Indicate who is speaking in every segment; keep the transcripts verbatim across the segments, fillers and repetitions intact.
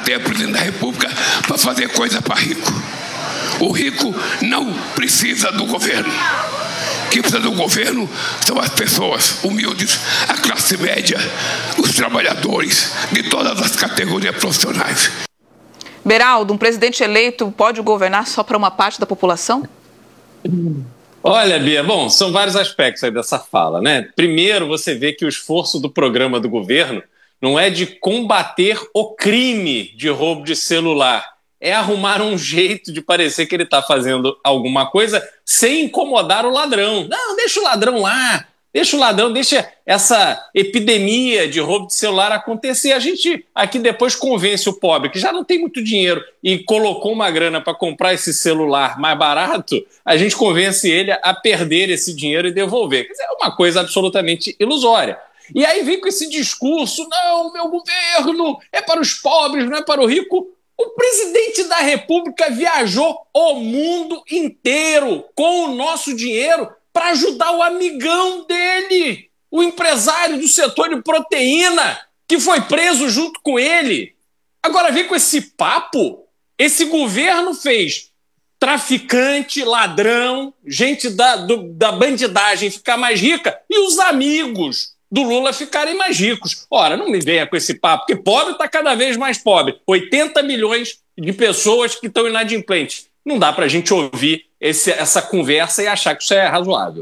Speaker 1: candidatei a presidente da República para fazer coisa para rico. O rico não precisa do governo. Quem precisa do governo são as pessoas humildes, a classe média, os trabalhadores de todas as categorias profissionais.
Speaker 2: Beraldo, um presidente eleito pode governar só para uma parte da população?
Speaker 3: Olha, Bia, bom, são vários aspectos aí dessa fala, né? Primeiro, você vê que o esforço do programa do governo não é de combater o crime de roubo de celular, é arrumar um jeito de parecer que ele está fazendo alguma coisa sem incomodar o ladrão. Não, deixa o ladrão lá, deixa o ladrão, deixa essa epidemia de roubo de celular acontecer. A gente aqui depois convence o pobre, que já não tem muito dinheiro e colocou uma grana para comprar esse celular mais barato, a gente convence ele a perder esse dinheiro e devolver. Quer dizer, é uma coisa absolutamente ilusória. E aí vem com esse discurso, não, meu governo é para os pobres, não é para o rico. O presidente da República viajou o mundo inteiro com o nosso dinheiro para ajudar o amigão dele, o empresário do setor de proteína, que foi preso junto com ele. Agora vem com esse papo. Esse governo fez traficante, ladrão, gente da, do, da bandidagem ficar mais rica e os amigos do Lula ficarem mais ricos. Ora, não me venha com esse papo, porque pobre está cada vez mais pobre. oitenta milhões de pessoas que estão inadimplentes. Não dá para a gente ouvir esse, essa conversa e achar que isso é razoável.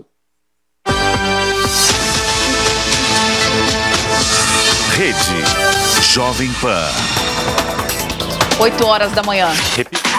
Speaker 4: Rede Jovem Pan.
Speaker 2: oito horas da manhã.
Speaker 4: Repita.